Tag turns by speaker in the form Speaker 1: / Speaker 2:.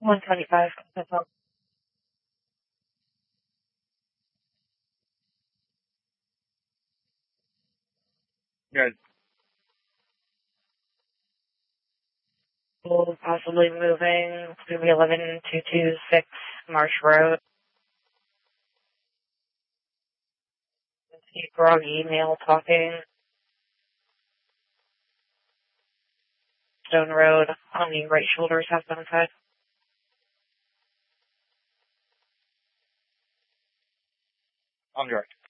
Speaker 1: 125. That's all.
Speaker 2: Good.
Speaker 1: We'll possibly moving to 11226 Marsh Road. See groggy male talking. Stone Road on the right shoulder, southbound side.
Speaker 2: On direct.